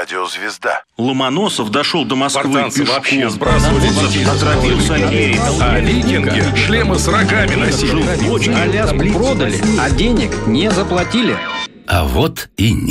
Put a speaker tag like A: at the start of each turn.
A: радиозвезда.
B: Ломоносов дошел до Москвы
C: Спартанцы
B: пешком.
C: вообще сбрасывали детей.
B: Отравился Андреем.
C: А викинги шлемы с рогами носили.
D: Аляску продали, а денег не заплатили.
E: А вот и нет.